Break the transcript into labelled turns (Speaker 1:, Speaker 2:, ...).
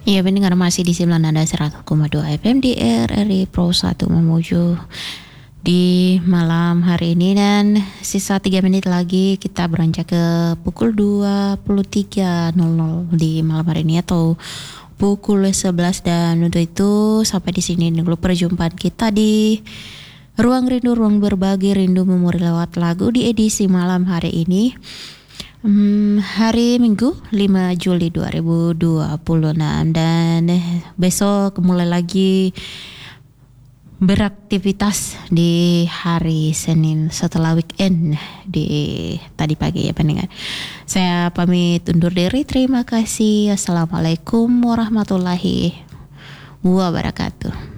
Speaker 1: Iya, pendengar masih di 91,2 FM di RRI Pro 1 menuju di malam hari ini, dan sisa 3 menit lagi kita beranjak ke pukul 23.00 di malam hari ini atau pukul 11, dan untuk itu sampai di sini dulu perjumpaan kita di Ruang Rindu, Ruang Berbagi Rindu Memori lewat lagu di edisi malam hari ini. Hari Minggu 5 Juli 2026, dan besok mulai lagi beraktivitas di hari Senin setelah weekend di tadi pagi ya pendengar. Saya pamit undur diri, terima kasih. Assalamualaikum warahmatullahi wabarakatuh.